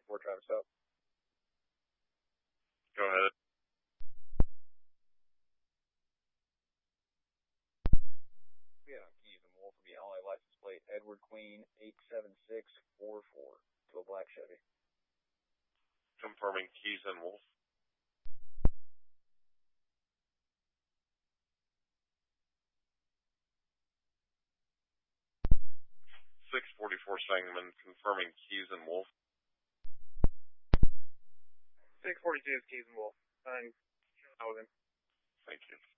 10-4 Travis up. Go ahead. Yeah, Keys and Wolf will be LA license plate Edward Queen 87644 to a black Chevy. Confirming Keys and Wolf. 644 Sangamon, confirming Keys and Wolf. 642 is Keys and Wolf. I'm with him. Thank you.